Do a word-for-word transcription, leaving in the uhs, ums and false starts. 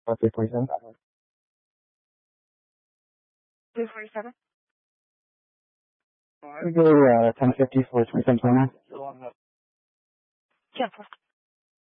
Oh, three forty-seven? three forty-seven? We go, uh, ten fifty for twenty-seven twenty-nine. Cancel.